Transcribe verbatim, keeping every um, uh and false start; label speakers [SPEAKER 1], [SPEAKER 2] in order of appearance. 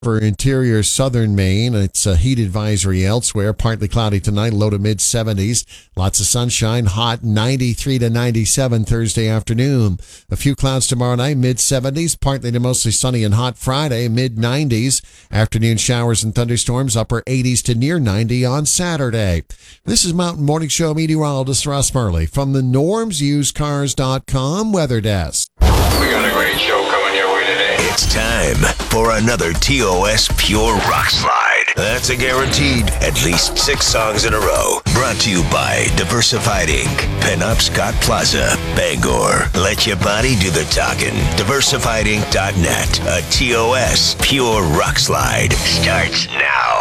[SPEAKER 1] For interior southern Maine, it's a heat advisory elsewhere. Partly cloudy tonight, low to mid seventies. Lots of sunshine, hot ninety-three to ninety-seven Thursday afternoon. A few clouds tomorrow night, mid seventies. Partly to mostly sunny and hot Friday, mid nineties. Afternoon showers and thunderstorms, upper eighties to near ninety on Saturday. This is Mountain Morning Show meteorologist Russ Murley from the norms used cars dot com weather desk.
[SPEAKER 2] We got a great show coming your way today.
[SPEAKER 3] It's time for another T O S Pure Rock Slide. That's a guaranteed at least six songs in a row. Brought to you by Diversified Incorporated. Penobscot Plaza, Bangor. Let your body do the talking. diversified inc dot net. A T O S Pure Rock Slide starts now.